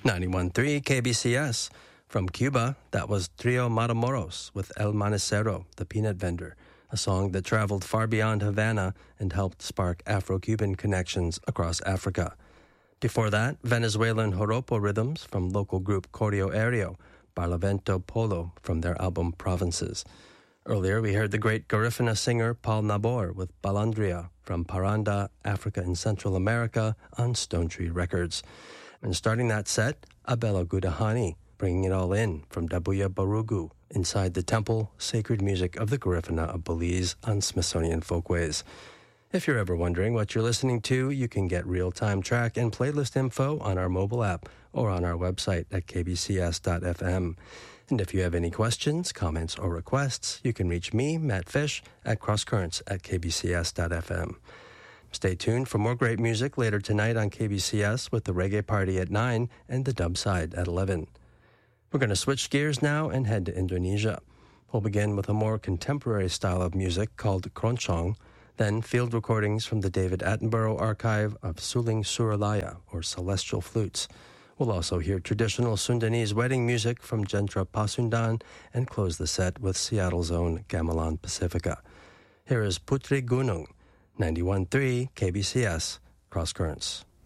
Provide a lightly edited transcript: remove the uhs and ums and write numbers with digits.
91.3 KBCS. From Cuba, that was Trio Matamoros with El Manicero, the peanut vendor, a song that traveled far beyond Havana and helped spark Afro-Cuban connections across Africa. Before that, Venezuelan joropo rhythms from local group Correo Aéreo, Barlavento Polo from their album Provinces. Earlier, we heard the great Garifuna singer Paul Nabor with Balandria from Paranda, Africa and Central America on Stone Tree Records. And starting that set, Abela Gudahani, bringing it all in from Dabuya Barugu, inside the temple, sacred music of the Garifuna of Belize on Smithsonian Folkways. If you're ever wondering what you're listening to, you can get real-time track and playlist info on our mobile app or on our website at kbcs.fm. And if you have any questions, comments, or requests, you can reach me, Matt Fish, at crosscurrents@kbcs.fm. Stay tuned for more great music later tonight on KBCS with the Reggae Party at 9 and the Dub Side at 11. We're going to switch gears now and head to Indonesia. We'll begin with a more contemporary style of music called Keroncong, then field recordings from the David Attenborough archive of Suling Suralaya, or Celestial Flutes. We'll also hear traditional Sundanese wedding music from Jentra Pasundan and close the set with Seattle's own Gamelan Pacifica. Here is Putri Gunung, 91.3 KBCS, Cross Currents.